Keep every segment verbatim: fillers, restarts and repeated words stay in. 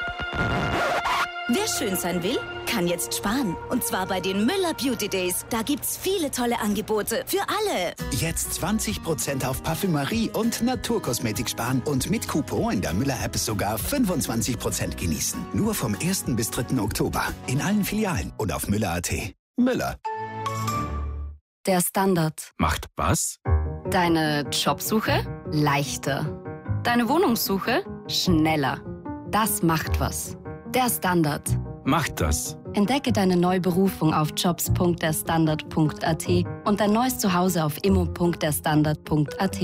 Wer schön sein will, kann jetzt sparen. Und zwar bei den Müller Beauty Days. Da gibt's viele tolle Angebote für alle. Jetzt zwanzig Prozent auf Parfümerie und Naturkosmetik sparen und mit Coupon in der Müller-App sogar fünfundzwanzig Prozent genießen. Nur vom ersten bis dritten Oktober. In allen Filialen und auf müller punkt at. Müller. Der Standard. Macht was? Deine Jobsuche leichter. Deine Wohnungssuche schneller. Das macht was. Der Standard. Macht das. Entdecke deine neue Berufung auf jobs punkt der standard punkt at und dein neues Zuhause auf immo punkt der standard punkt at.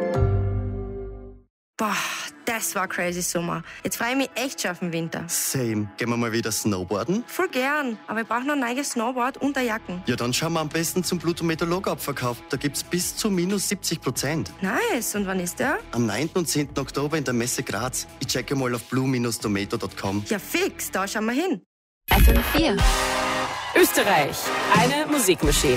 Boah, das war crazy Sommer. Jetzt freue ich mich echt schon auf den Winter. Same. Gehen wir mal wieder snowboarden? Voll gern, aber ich brauche noch ein neues Snowboard und eine Jacken. Ja, dann schauen wir am besten zum Pluto-Meteorolog-Abverkauf. Da gibt's bis zu minus siebzig Prozent. Nice, und wann ist der? Am neunten und zehnten Oktober in der Messe Graz. Ich checke mal auf blue Bindestrich tomato punkt com. Ja fix, da schauen wir hin. F M vier. Österreich, eine Musikmaschine.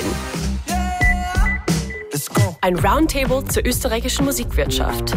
Let's go. Ein Roundtable zur österreichischen Musikwirtschaft.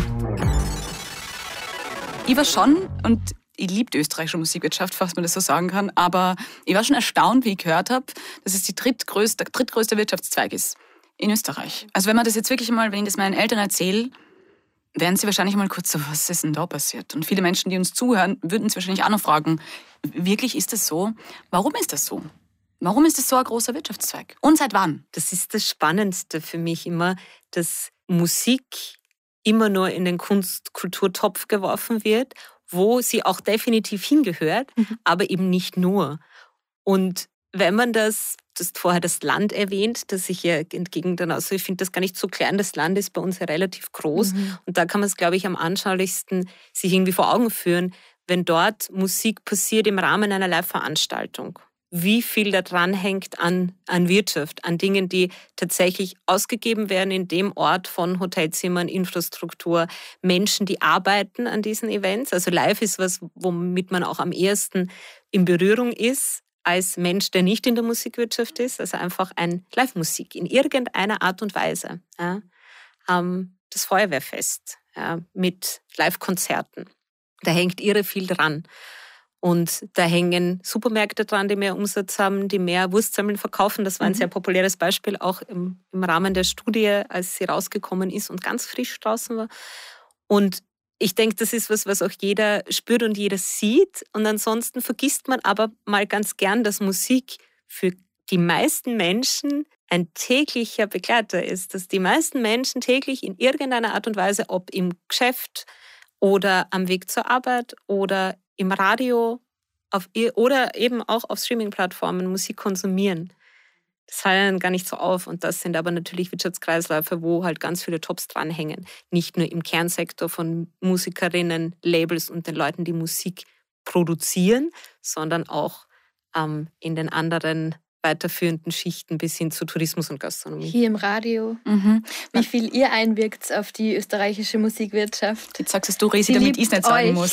Ich war schon, und ich liebe die österreichische Musikwirtschaft, falls man das so sagen kann, aber ich war schon erstaunt, wie ich gehört habe, dass es die drittgrößte, der drittgrößte Wirtschaftszweig ist in Österreich. Also wenn man das jetzt wirklich mal, wenn ich das meinen Eltern erzähle, werden sie wahrscheinlich mal kurz so, was ist denn da passiert? Und viele Menschen, die uns zuhören, würden sich wahrscheinlich auch noch fragen, wirklich ist das so? Warum ist das so? Warum ist das so ein großer Wirtschaftszweig? Und seit wann? Das ist das Spannendste für mich immer, dass Musik immer nur in den Kunst-Kulturtopf geworfen wird, wo sie auch definitiv hingehört, mhm. aber eben nicht nur. Und wenn man das, du hast vorher das Land erwähnt, das ich ja entgegen dann, also ich finde das gar nicht so klein, das Land ist bei uns ja relativ groß mhm. und da kann man es, glaube ich, am anschaulichsten sich irgendwie vor Augen führen, wenn dort Musik passiert im Rahmen einer Live-Veranstaltung. Wie viel da dran hängt an, an Wirtschaft, an Dingen, die tatsächlich ausgegeben werden in dem Ort von Hotelzimmern, Infrastruktur, Menschen, die arbeiten an diesen Events. Also live ist was, womit man auch am ehesten in Berührung ist als Mensch, der nicht in der Musikwirtschaft ist. Also einfach ein Live-Musik in irgendeiner Art und Weise. Ja. Ähm, das Feuerwehrfest ja, mit Live-Konzerten. Da hängt irre viel dran. Und da hängen Supermärkte dran, die mehr Umsatz haben, die mehr Wurstsemmeln verkaufen. Das war ein mhm. sehr populäres Beispiel, auch im, im Rahmen der Studie, als sie rausgekommen ist und ganz frisch draußen war. Und ich denke, das ist was, was auch jeder spürt und jeder sieht. Und ansonsten vergisst man aber mal ganz gern, dass Musik für die meisten Menschen ein täglicher Begleiter ist. Dass die meisten Menschen täglich in irgendeiner Art und Weise, ob im Geschäft oder am Weg zur Arbeit oder im Radio auf, oder eben auch auf Streaming-Plattformen Musik konsumieren. Das fallen gar nicht so auf. Und das sind aber natürlich Wirtschaftskreisläufe, wo halt ganz viele Jobs dranhängen. Nicht nur im Kernsektor von Musikerinnen, Labels und den Leuten, die Musik produzieren, sondern auch ähm, in den anderen weiterführenden Schichten bis hin zu Tourismus und Gastronomie. Hier im Radio, mhm. wie viel ihr einwirkt auf die österreichische Musikwirtschaft. Jetzt sagst du, Resi, damit ich es nicht sagen muss.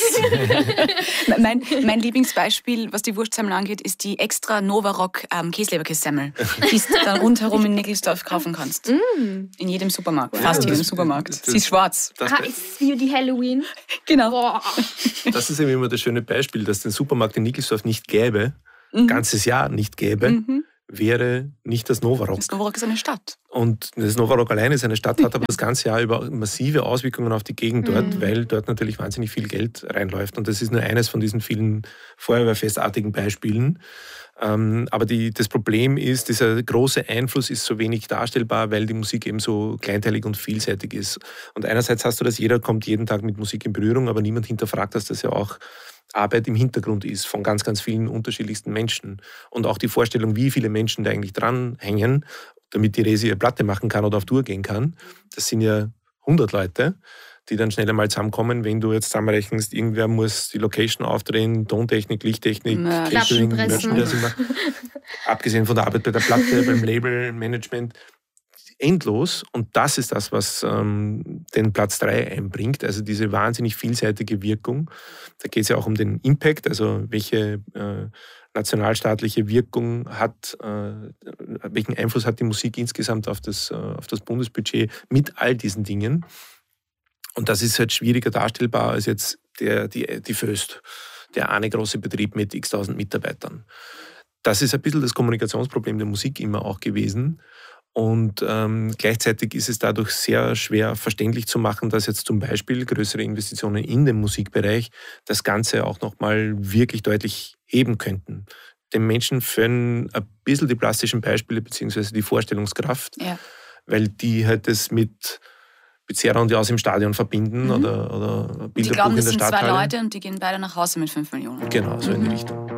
mein, mein Lieblingsbeispiel, was die Wurstsemmel angeht, ist die extra Novarock ähm, Käsleberkässemmel, die du dann rundherum in Nickelsdorf kaufen kannst. Mm. In jedem Supermarkt, fast ja, jedem Supermarkt. Das, Sie ist schwarz. Das, das, ah, ist es wie die Halloween? Genau. Boah. Das ist immer das schöne Beispiel, dass es den Supermarkt in Nickelsdorf nicht gäbe, mhm. ganzes Jahr nicht gäbe, mhm. wäre nicht das Novarock. Das Novarock ist eine Stadt. Und das Novarock allein ist eine Stadt, hat aber das ganze Jahr über massive Auswirkungen auf die Gegend dort, mhm. weil dort natürlich wahnsinnig viel Geld reinläuft. Und das ist nur eines von diesen vielen Feuerwehrfestartigen Beispielen. Ähm, aber die, das Problem ist, dieser große Einfluss ist so wenig darstellbar, weil die Musik eben so kleinteilig und vielseitig ist. Und einerseits hast du das, jeder kommt jeden Tag mit Musik in Berührung, aber niemand hinterfragt, dass das ja auch Arbeit im Hintergrund ist von ganz, ganz vielen unterschiedlichsten Menschen. Und auch die Vorstellung, wie viele Menschen da eigentlich dranhängen, damit die Resi ihre Platte machen kann oder auf Tour gehen kann, das sind ja hundert Leute, die dann schnell einmal zusammenkommen, wenn du jetzt zusammenrechnest, irgendwer muss die Location aufdrehen, Tontechnik, Lichttechnik, ja, Catering, Merchandising, abgesehen von der Arbeit bei der Platte, beim Labelmanagement, endlos. Und das ist das, was ähm, den Platz drei einbringt, also diese wahnsinnig vielseitige Wirkung. Da geht es ja auch um den Impact, also welche äh, nationalstaatliche Wirkung hat, äh, welchen Einfluss hat die Musik insgesamt auf das, äh, auf das Bundesbudget mit all diesen Dingen. Und das ist halt schwieriger darstellbar als jetzt der, die, die Föst, der eine große Betrieb mit x tausend Mitarbeitern. Das ist ein bisschen das Kommunikationsproblem der Musik immer auch gewesen. Und ähm, gleichzeitig ist es dadurch sehr schwer verständlich zu machen, dass jetzt zum Beispiel größere Investitionen in den Musikbereich das Ganze auch nochmal wirklich deutlich heben könnten. Den Menschen fehlen ein bisschen die plastischen Beispiele bzw. die Vorstellungskraft, ja. weil die halt das mit Pizzeria und aus im Stadion verbinden mhm. oder, oder Bilderbuch die glauben, in der das sind Stadthalle. Zwei Leute und die gehen beide nach Hause mit fünf Millionen. Genau, so in die Richtung.